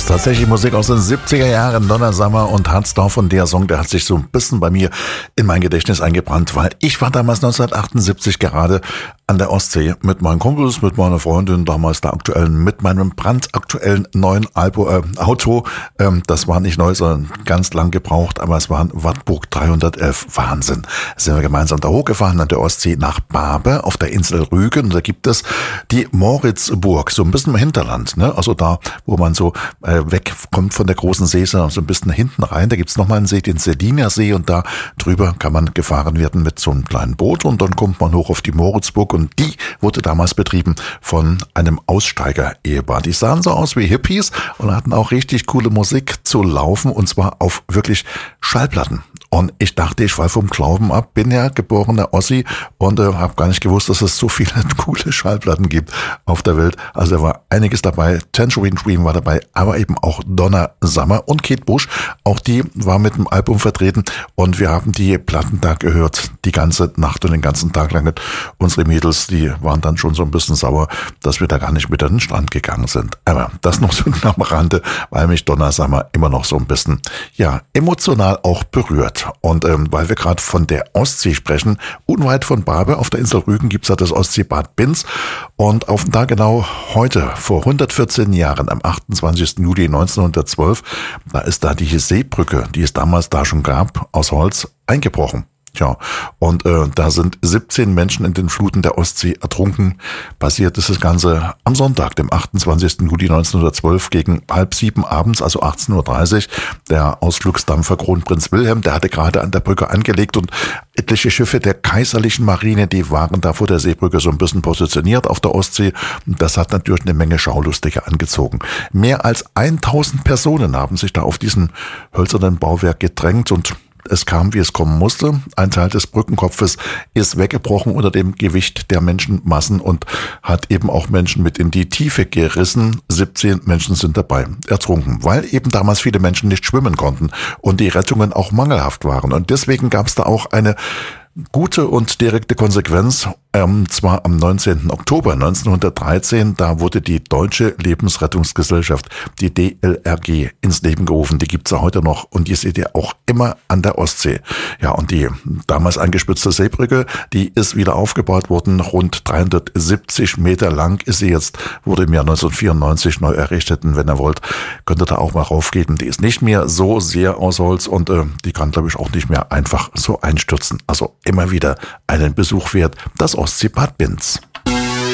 Tatsächlich Musik aus den 70er Jahren, Donna Summer und Hardsdorf, und der Song, der hat sich so ein bisschen bei mir in mein Gedächtnis eingebrannt, weil ich war damals 1978 gerade an der Ostsee mit meinen Kumpels, mit meiner Freundin, damals der aktuellen, mit meinem brandaktuellen neuen Auto. Das war nicht neu, sondern ganz lang gebraucht, aber es war ein Wartburg 311. Wahnsinn. Sind wir gemeinsam da hochgefahren an der Ostsee nach Barbe auf der Insel Rügen. Und da gibt es die Moritzburg, so ein bisschen im Hinterland, ne? Also da, wo man so wegkommt von der großen See, so ein bisschen hinten rein. Da gibt's nochmal einen See, den Seliner See, und da drüber kann man gefahren werden mit so einem kleinen Boot, und dann kommt man hoch auf die Moritzburg, und die wurde damals betrieben von einem Aussteiger-Ehepaar. Die sahen so aus wie Hippies und hatten auch richtig coole Musik zu laufen, und zwar auf wirklich Schallplatten. Und ich dachte, ich fall vom Glauben ab, bin ja geborener Ossi und habe gar nicht gewusst, dass es so viele coole Schallplatten gibt auf der Welt. Also da war einiges dabei. Tangerine Dream war dabei, aber eben auch Donna Summer und Kate Bush. Auch die war mit dem Album vertreten, und wir haben die Platten da gehört, die ganze Nacht und den ganzen Tag lang. Unsere Mädels, die waren dann schon so ein bisschen sauer, dass wir da gar nicht mit an den Strand gegangen sind. Aber das noch so am Rande, weil mich Donna Summer immer noch so ein bisschen, ja, emotional auch berührt. Und weil wir gerade von der Ostsee sprechen, unweit von Barbe auf der Insel Rügen gibt's ja das Ostseebad Binz. Und auf den Tag genau heute, vor 114 Jahren, am 28. Juli 1912, da ist da die Seebrücke, die es damals da schon gab, aus Holz, eingebrochen. Tja, und da sind 17 Menschen in den Fluten der Ostsee ertrunken. Passiert ist das Ganze am Sonntag, dem 28. Juli 1912 gegen 6:30 abends, also 18:30 Uhr. Der Ausflugsdampfer Kronprinz Wilhelm, der hatte gerade an der Brücke angelegt, und etliche Schiffe der kaiserlichen Marine, die waren da vor der Seebrücke so ein bisschen positioniert auf der Ostsee. Und das hat natürlich eine Menge Schaulustige angezogen. Mehr als 1000 Personen haben sich da auf diesem hölzernen Bauwerk gedrängt, und es kam, wie es kommen musste. Ein Teil des Brückenkopfes ist weggebrochen unter dem Gewicht der Menschenmassen und hat eben auch Menschen mit in die Tiefe gerissen. 17 Menschen sind dabei ertrunken, weil eben damals viele Menschen nicht schwimmen konnten und die Rettungen auch mangelhaft waren. Und deswegen gab es da auch eine gute und direkte Konsequenz, zwar am 19. Oktober 1913, da wurde die Deutsche Lebensrettungsgesellschaft, die DLRG, ins Leben gerufen. Die gibt's ja heute noch, und die seht ihr auch immer an der Ostsee. Ja, und die damals eingespitzte Seebrücke, die ist wieder aufgebaut worden. Rund 370 Meter lang ist sie jetzt, wurde im Jahr 1994 neu errichtet. Und wenn ihr wollt, könnt ihr da auch mal raufgehen. Die ist nicht mehr so sehr aus Holz, und die kann, glaube ich, auch nicht mehr einfach so einstürzen. Also immer wieder einen Besuch wert, das Ostseebad Binz.